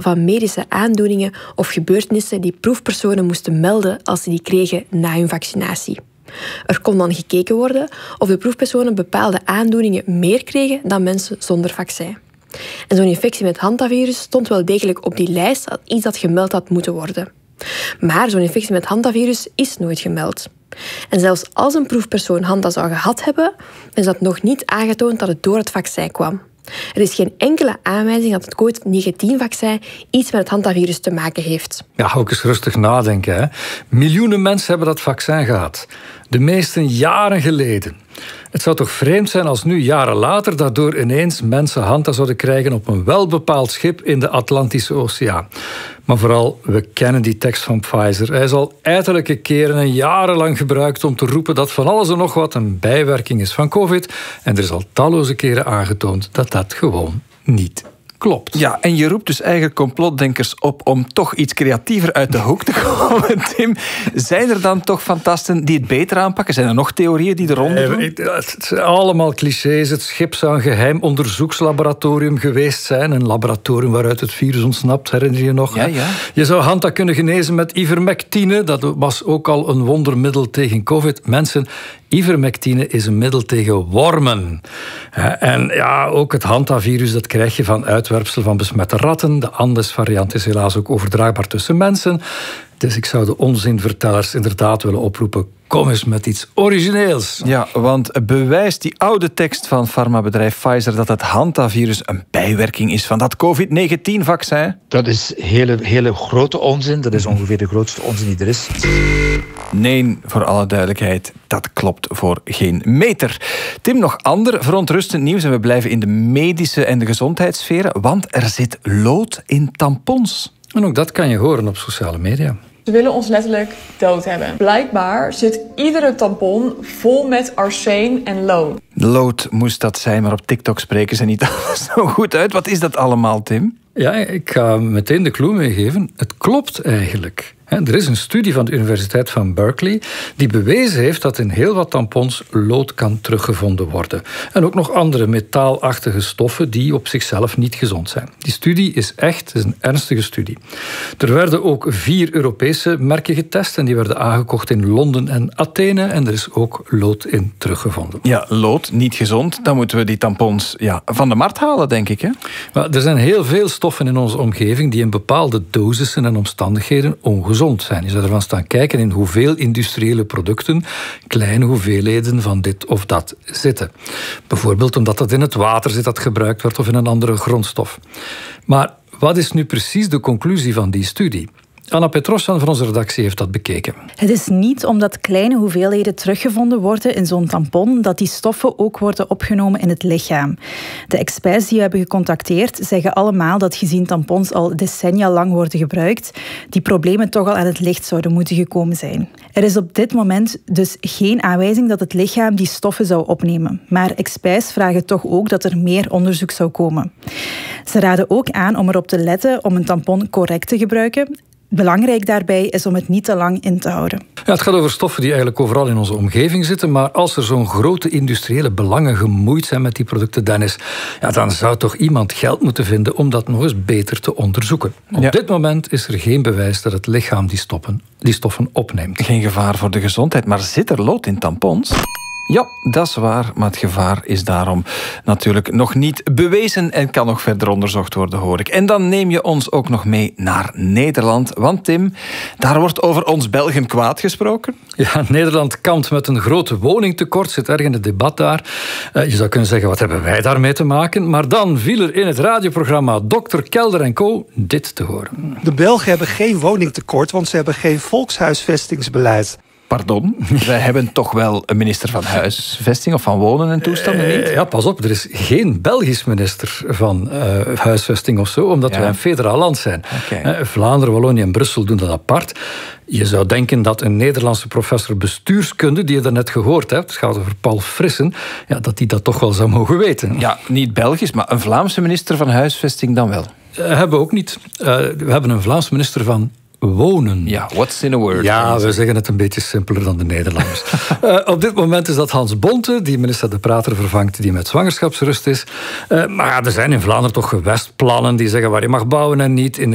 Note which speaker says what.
Speaker 1: van medische aandoeningen of gebeurtenissen die proefpersonen moesten melden als ze die kregen na hun vaccinatie. Er kon dan gekeken worden of de proefpersonen bepaalde aandoeningen meer kregen dan mensen zonder vaccin. En zo'n infectie met hantavirus stond wel degelijk op die lijst als iets dat gemeld had moeten worden. Maar zo'n infectie met hantavirus is nooit gemeld. En zelfs als een proefpersoon hanta zou gehad hebben, is dat nog niet aangetoond dat het door het vaccin kwam. Er is geen enkele aanwijzing dat het COVID-19-vaccin iets met het hantavirus te maken heeft.
Speaker 2: Ja, ook eens rustig nadenken. Hè. Miljoenen mensen hebben dat vaccin gehad. De meesten jaren geleden. Het zou toch vreemd zijn als nu, jaren later, daardoor ineens mensen hanta zouden krijgen op een welbepaald schip in de Atlantische Oceaan. Maar vooral, we kennen die tekst van Pfizer. Hij is al ettelijke keren en jarenlang gebruikt om te roepen dat van alles en nog wat een bijwerking is van COVID. En er is al talloze keren aangetoond dat dat gewoon niet klopt.
Speaker 3: Ja, en je roept dus eigenlijk complotdenkers op om toch iets creatiever uit de hoek te komen, Tim. Zijn er dan toch fantasten die het beter aanpakken? Zijn er nog theorieën die de ronde doen?
Speaker 2: Het zijn allemaal clichés. Het schip zou een geheim onderzoekslaboratorium geweest zijn. Een laboratorium waaruit het virus ontsnapt, herinner je je nog?
Speaker 3: Ja.
Speaker 2: Je zou hanta kunnen genezen met ivermectine. Dat was ook al een wondermiddel tegen COVID. Mensen, ivermectine is een middel tegen wormen. En ja, ook het hantavirus, dat krijg je van uitwerpsel van besmette ratten. De Andes-variant is helaas ook overdraagbaar tussen mensen. Dus ik zou de onzinvertellers inderdaad willen oproepen: kom eens met iets origineels.
Speaker 3: Ja, want bewijst die oude tekst van farmabedrijf Pfizer dat het hantavirus een bijwerking is van dat COVID-19-vaccin?
Speaker 4: Dat is hele grote onzin. Dat is ongeveer de grootste onzin die er is.
Speaker 3: Nee, voor alle duidelijkheid, dat klopt voor geen meter. Tim, nog ander verontrustend nieuws en we blijven in de medische en de gezondheidssferen, want er zit lood in tampons.
Speaker 2: En ook dat kan je horen op sociale media.
Speaker 5: Ze willen ons letterlijk dood hebben. Blijkbaar zit iedere tampon vol met arseen en lood.
Speaker 3: Lood moest dat zijn, maar op TikTok spreken ze niet zo goed uit. Wat is dat allemaal, Tim?
Speaker 2: Ja, ik ga meteen de clue meegeven. Het klopt eigenlijk. Er is een studie van de Universiteit van Berkeley die bewezen heeft dat in heel wat tampons lood kan teruggevonden worden. En ook nog andere metaalachtige stoffen die op zichzelf niet gezond zijn. Die studie is echt, het is een ernstige studie. Er werden ook 4 Europese merken getest en die werden aangekocht in Londen en Athene en er is ook lood in teruggevonden.
Speaker 3: Ja, lood, niet gezond. Dan moeten we die tampons van de markt halen, denk ik. Hè?
Speaker 2: Maar er zijn heel veel stoffen in onze omgeving die in bepaalde dosissen en omstandigheden ongezond zijn. Je zou ervan staan kijken in hoeveel industriële producten kleine hoeveelheden van dit of dat zitten. Bijvoorbeeld omdat dat in het water zit dat gebruikt wordt of in een andere grondstof. Maar wat is nu precies de conclusie van die studie? Anna Petrosjan van onze redactie heeft dat bekeken.
Speaker 6: Het is niet omdat kleine hoeveelheden teruggevonden worden in zo'n tampon dat die stoffen ook worden opgenomen in het lichaam. De experts die we hebben gecontacteerd zeggen allemaal dat gezien tampons al decennia lang worden gebruikt, die problemen toch al aan het licht zouden moeten gekomen zijn. Er is op dit moment dus geen aanwijzing dat het lichaam die stoffen zou opnemen. Maar experts vragen toch ook dat er meer onderzoek zou komen. Ze raden ook aan om erop te letten om een tampon correct te gebruiken. Belangrijk daarbij is om het niet te lang in te houden.
Speaker 2: Ja, het gaat over stoffen die eigenlijk overal in onze omgeving zitten, maar als er zo'n grote industriële belangen gemoeid zijn met die producten, dan zou toch iemand geld moeten vinden om dat nog eens beter te onderzoeken. Op dit moment is er geen bewijs dat het lichaam die stoffen opneemt.
Speaker 3: Geen gevaar voor de gezondheid, maar zit er lood in tampons? Ja, dat is waar, maar het gevaar is daarom natuurlijk nog niet bewezen en kan nog verder onderzocht worden, hoor ik. En dan neem je ons ook nog mee naar Nederland, want Tim, daar wordt over ons Belgen kwaad gesproken.
Speaker 2: Ja, Nederland kampt met een groot woningtekort, zit erg in het debat daar. Je zou kunnen zeggen, wat hebben wij daarmee te maken? Maar dan viel er in het radioprogramma Dr. Kelder en Co. dit te horen.
Speaker 7: De Belgen hebben geen woningtekort, want ze hebben geen volkshuisvestingsbeleid.
Speaker 3: Pardon, wij hebben toch wel een minister van huisvesting of van wonen en toestanden, niet?
Speaker 2: Ja, pas op, er is geen Belgisch minister van huisvesting of zo, omdat wij een federaal land zijn.
Speaker 3: Okay.
Speaker 2: Vlaanderen, Wallonië en Brussel doen dat apart. Je zou denken dat een Nederlandse professor bestuurskunde, die je daarnet gehoord hebt, het gaat over Paul Frissen, dat die dat toch wel zou mogen weten.
Speaker 3: Ja, niet Belgisch, maar een Vlaamse minister van huisvesting dan wel?
Speaker 2: Hebben we ook niet. We hebben een Vlaams minister van wonen.
Speaker 3: Ja, what's in a word?
Speaker 2: Ja, we zeggen het een beetje simpeler dan de Nederlanders. Op dit moment is dat Hans Bonte, die minister De Prater vervangt, die met zwangerschapsrust is. Maar er zijn in Vlaanderen toch gewestplannen die zeggen waar je mag bouwen en niet. In